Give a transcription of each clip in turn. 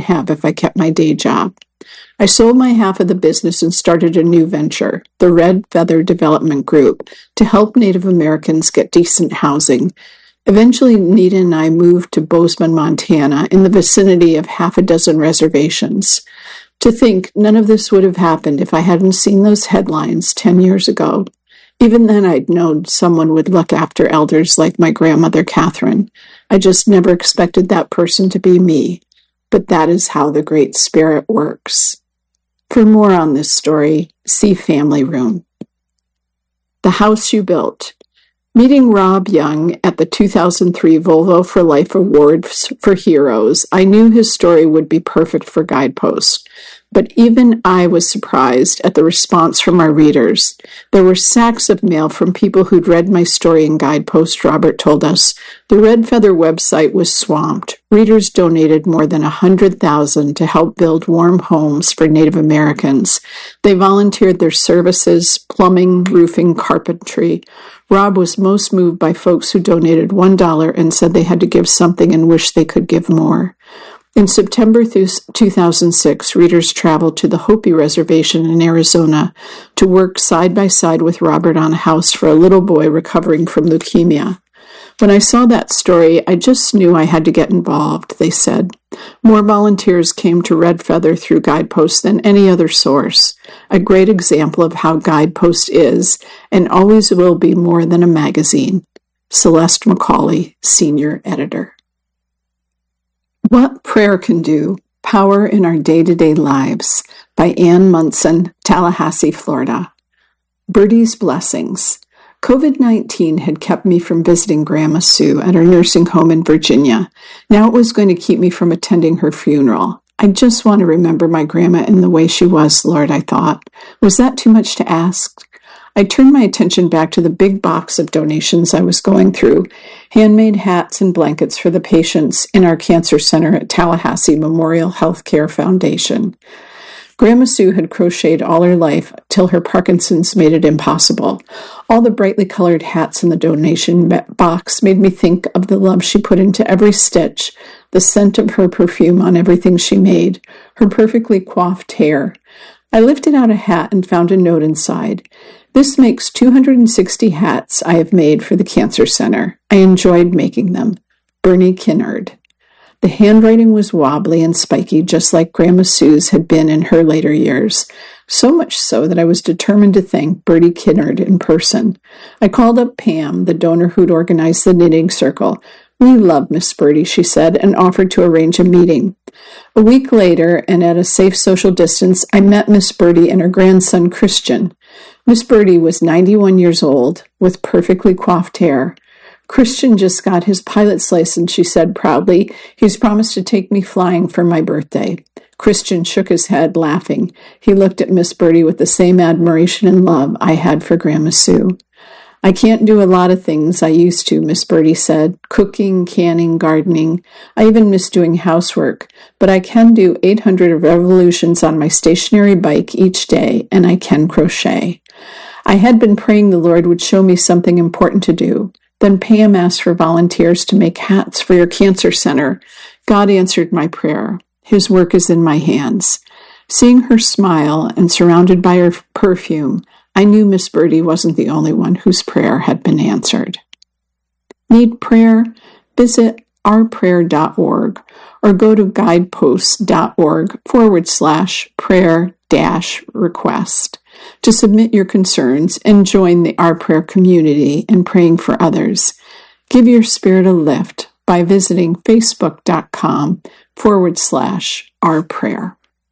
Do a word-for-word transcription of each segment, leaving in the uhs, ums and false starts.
have if I kept my day job. I sold my half of the business and started a new venture, the Red Feather Development Group, to help Native Americans get decent housing. Eventually, Nita and I moved to Bozeman, Montana, in the vicinity of half a dozen reservations. To think none of this would have happened if I hadn't seen those headlines ten years ago. Even then, I'd known someone would look after elders like my grandmother, Catherine. I just never expected that person to be me. But that is how the Great Spirit works. For more on this story, see Family Room. The House You Built. Meeting Rob Young at the two thousand three Volvo for Life Awards for Heroes, I knew his story would be perfect for Guidepost. But even I was surprised at the response from our readers. There were sacks of mail from people who'd read my story in Guidepost, Robert told us. The Red Feather website was swamped. Readers donated more than one hundred thousand dollars to help build warm homes for Native Americans. They volunteered their services, plumbing, roofing, carpentry. Rob was most moved by folks who donated one dollar and said they had to give something and wished they could give more. In September two thousand six, readers traveled to the Hopi Reservation in Arizona to work side by side with Robert on a house for a little boy recovering from leukemia. When I saw that story, I just knew I had to get involved, they said. More volunteers came to Red Feather through Guidepost than any other source, a great example of how Guidepost is and always will be more than a magazine. Celeste McCauley, Senior Editor. What Prayer Can Do, Power in Our Day-to-Day Lives, by Ann Munson, Tallahassee, Florida. Birdie's Blessings. COVID nineteen had kept me from visiting Grandma Sue at her nursing home in Virginia. Now it was going to keep me from attending her funeral. I just want to remember my grandma in the way she was, Lord, I thought. Was that too much to ask? I turned my attention back to the big box of donations I was going through, handmade hats and blankets for the patients in our cancer center at Tallahassee Memorial Healthcare Foundation. Grandma Sue had crocheted all her life till her Parkinson's made it impossible. All the brightly colored hats in the donation box made me think of the love she put into every stitch, the scent of her perfume on everything she made, her perfectly coiffed hair. I lifted out a hat and found a note inside. This makes two hundred sixty hats I have made for the Cancer Center. I enjoyed making them. Bernie Kinnard. The handwriting was wobbly and spiky, just like Grandma Sue's had been in her later years. So much so that I was determined to thank Bertie Kinnard in person. I called up Pam, the donor who'd organized the knitting circle. We love Miss Bertie, she said, and offered to arrange a meeting. A week later, and at a safe social distance, I met Miss Bertie and her grandson, Christian. Miss Bertie was ninety-one years old, with perfectly coiffed hair. Christian just got his pilot's license, she said proudly. He's promised to take me flying for my birthday. Christian shook his head, laughing. He looked at Miss Bertie with the same admiration and love I had for Grandma Sue. I can't do a lot of things I used to, Miss Bertie said. Cooking, canning, gardening. I even miss doing housework. But I can do eight hundred revolutions on my stationary bike each day, and I can crochet. I had been praying the Lord would show me something important to do. Then Pam asked for volunteers to make hats for your cancer center. God answered my prayer. His work is in my hands. Seeing her smile and surrounded by her perfume, I knew Miss Bertie wasn't the only one whose prayer had been answered. Need prayer? Visit ourprayer dot org or go to guidepost.org forward slash prayer dash request to submit your concerns and join the Our Prayer community in praying for others. Give your spirit a lift by visiting facebook.com forward slash our prayer.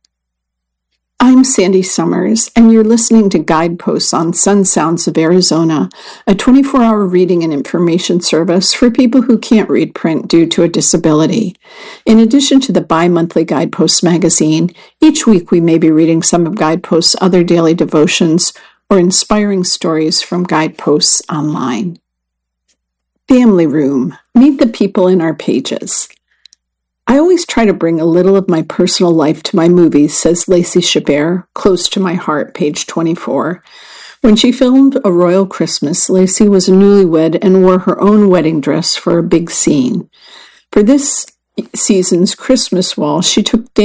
I'm Sandy Summers, and you're listening to Guideposts on Sun Sounds of Arizona, a twenty-four hour reading and information service for people who can't read print due to a disability. In addition to the bi-monthly Guideposts magazine, each week we may be reading some of Guideposts' other daily devotions or inspiring stories from Guideposts online. Family Room. Meet the people in our pages. I always try to bring a little of my personal life to my movies, says Lacey Chabert, Close to My Heart, page twenty-four. When she filmed A Royal Christmas, Lacey was a newlywed and wore her own wedding dress for a big scene. For this season's Christmas wall, she took